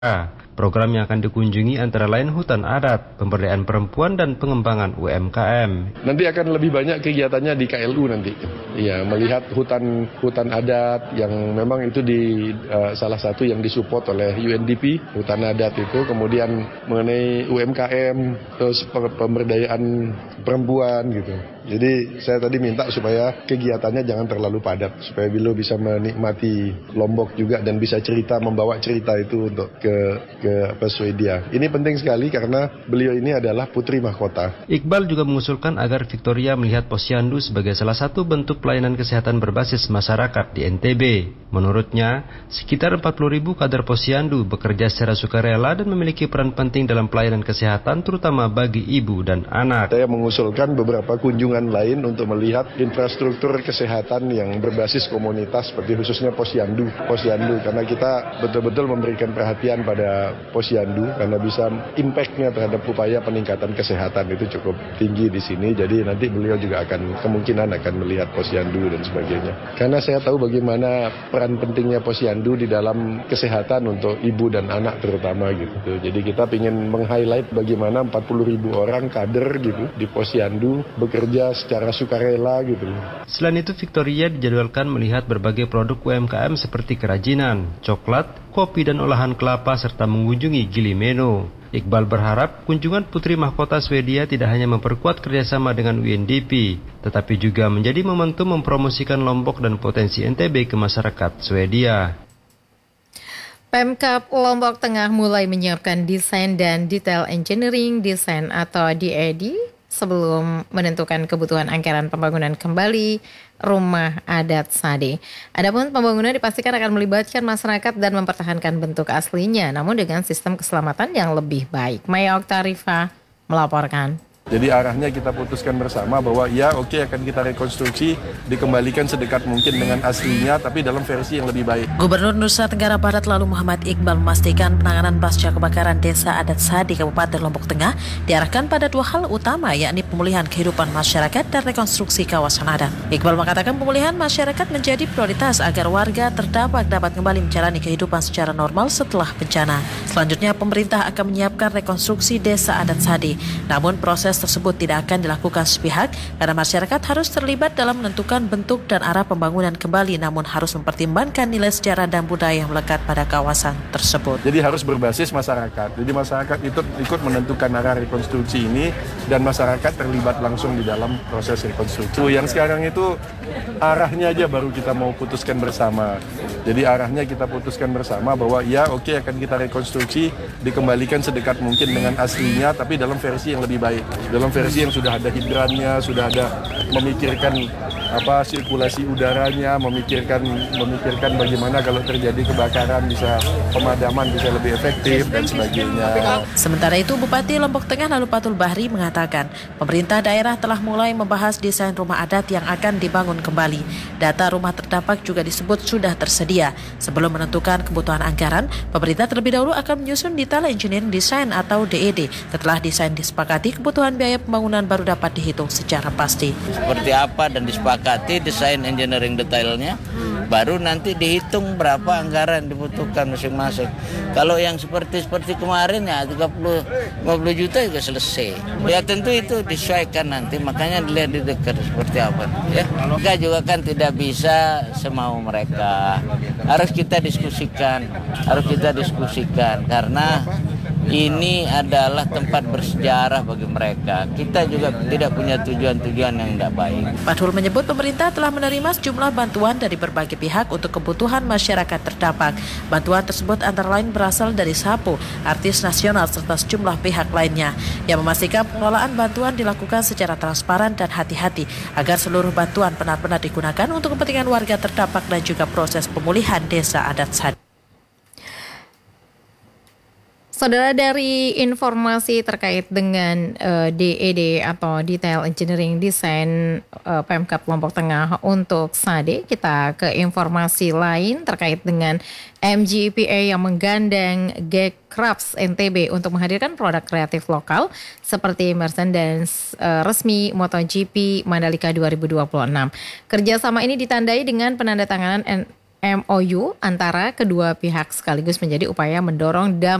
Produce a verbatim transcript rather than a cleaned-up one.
Program yang akan dikunjungi antara lain hutan adat, pemberdayaan perempuan, dan pengembangan U M K M. Nanti akan lebih banyak kegiatannya di K L U nanti. Ya, melihat hutan hutan adat yang memang itu di uh, salah satu yang disupport oleh U N D P, hutan adat itu. Kemudian mengenai U M K M, terus pemberdayaan perempuan gitu. Jadi saya tadi minta supaya kegiatannya jangan terlalu padat, supaya beliau bisa menikmati Lombok juga dan bisa cerita, membawa cerita itu untuk ke ke apa Swedia. Ini penting sekali karena beliau ini adalah putri mahkota. Iqbal juga mengusulkan agar Victoria melihat posyandu sebagai salah satu bentuk pelayanan kesehatan berbasis masyarakat di N T B. Menurutnya, sekitar empat puluh ribu kader posyandu bekerja secara sukarela dan memiliki peran penting dalam pelayanan kesehatan terutama bagi ibu dan anak. Saya mengusulkan beberapa kunjungan lain untuk melihat infrastruktur kesehatan yang berbasis komunitas seperti khususnya posyandu, posyandu karena kita betul-betul memberikan perhatian pada posyandu karena bisa impact-nya terhadap upaya peningkatan kesehatan itu cukup tinggi di sini. Jadi nanti beliau juga akan kemungkinan akan melihat posyandu dan sebagainya. Karena saya tahu bagaimana peran pentingnya posyandu di dalam kesehatan untuk ibu dan anak terutama gitu. Jadi kita ingin meng-highlight bagaimana empat puluh ribu orang kader gitu di posyandu bekerja secara sukarela gitu. Selain itu, Victoria dijadwalkan melihat berbagai produk U M K M seperti kerajinan, coklat, kopi, dan olahan kelapa serta mengunjungi Gili Meno. Iqbal berharap kunjungan Putri Mahkota Swedia tidak hanya memperkuat kerjasama dengan U N D P, tetapi juga menjadi momentum mempromosikan Lombok dan potensi N T B ke masyarakat Swedia. Pemkab Lombok Tengah mulai menyiapkan desain dan detail engineering design atau D E D sebelum menentukan kebutuhan anggaran pembangunan kembali rumah adat Sade. Adapun pembangunan dipastikan akan melibatkan masyarakat dan mempertahankan bentuk aslinya, namun dengan sistem keselamatan yang lebih baik. Maya Oktarifa melaporkan. Jadi arahnya kita putuskan bersama bahwa ya oke okay, akan kita rekonstruksi, dikembalikan sedekat mungkin dengan aslinya tapi dalam versi yang lebih baik. Gubernur Nusa Tenggara Barat lalu Muhammad Iqbal memastikan penanganan pasca kebakaran Desa Adat Sade Kabupaten Lombok Tengah diarahkan pada dua hal utama, yakni pemulihan kehidupan masyarakat dan rekonstruksi kawasan adat. Iqbal mengatakan pemulihan masyarakat menjadi prioritas agar warga terdampak dapat kembali menjalani kehidupan secara normal setelah bencana. Selanjutnya pemerintah akan menyiapkan rekonstruksi Desa Adat Sade. Namun proses tersebut tidak akan dilakukan sepihak karena masyarakat harus terlibat dalam menentukan bentuk dan arah pembangunan kembali, namun harus mempertimbangkan nilai sejarah dan budaya yang melekat pada kawasan tersebut. Jadi harus berbasis masyarakat. Jadi masyarakat itu ikut menentukan arah rekonstruksi ini dan masyarakat terlibat langsung di dalam proses rekonstruksi. Yang sekarang itu arahnya aja baru kita mau putuskan bersama. Jadi arahnya kita putuskan bersama bahwa ya oke okay, akan kita rekonstruksi, dikembalikan sedekat mungkin dengan aslinya tapi dalam versi yang lebih baik. Dalam versi yang sudah ada hidrannya, sudah ada memikirkan apa sirkulasi udaranya, memikirkan memikirkan bagaimana kalau terjadi kebakaran bisa pemadaman bisa lebih efektif dan sebagainya. Sementara itu Bupati Lombok Tengah lalu Patul Bahri mengatakan pemerintah daerah telah mulai membahas desain rumah adat yang akan dibangun kembali. Data rumah terdampak juga disebut sudah tersedia. Sebelum menentukan kebutuhan anggaran, pemerintah terlebih dahulu akan menyusun detail engineering design atau D E D. Setelah desain disepakati, kebutuhan biaya pembangunan baru dapat dihitung secara pasti. Seperti apa dan disepakati desain engineering detailnya, baru nanti dihitung berapa anggaran dibutuhkan masing-masing. Kalau yang seperti seperti kemarin ya tiga puluh lima puluh juta juga selesai. Ya tentu itu disesuaikan nanti, makanya dilihat di dekat seperti apa. Ya, kita juga kan tidak bisa semau mereka. Harus kita diskusikan, harus kita diskusikan karena ini adalah tempat bersejarah bagi mereka. Kita juga tidak punya tujuan-tujuan yang tidak baik. Patul menyebut pemerintah telah menerima sejumlah bantuan dari berbagai pihak untuk kebutuhan masyarakat terdampak. Bantuan tersebut antara lain berasal dari Sapo, artis nasional serta sejumlah pihak lainnya. Yang memastikan pengelolaan bantuan dilakukan secara transparan dan hati-hati agar seluruh bantuan benar-benar digunakan untuk kepentingan warga terdampak dan juga proses pemulihan Desa Adat Sade. Saudara, dari informasi terkait dengan uh, D E D atau Detail Engineering Design uh, Pemkab Lombok Tengah untuk Sade, kita ke informasi lain terkait dengan M G P A yang menggandeng G-Crafts N T B untuk menghadirkan produk kreatif lokal seperti merchandise uh, resmi MotoGP Mandalika dua ribu dua puluh enam. Kerjasama ini ditandai dengan penandatanganan M O U antara kedua pihak sekaligus menjadi upaya mendorong damai